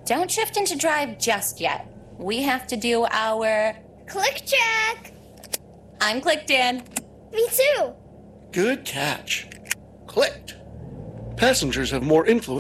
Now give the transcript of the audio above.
Don't shift into drive just yet. We have to do our... Click check! I'm clicked in. Me too! Good catch. Clicked. Passengers have more influence